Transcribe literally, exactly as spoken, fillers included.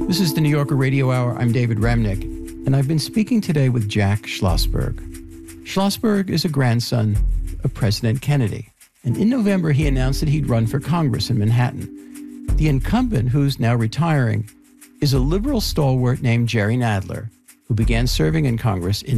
This is the New Yorker Radio Hour. I'm David Remnick, and I've been speaking today with Jack Schlossberg. Schlossberg is a grandson of President Kennedy, and in November he announced that he'd run for Congress in Manhattan. The incumbent, who's now retiring, is a liberal stalwart named Jerry Nadler, who began serving in Congress in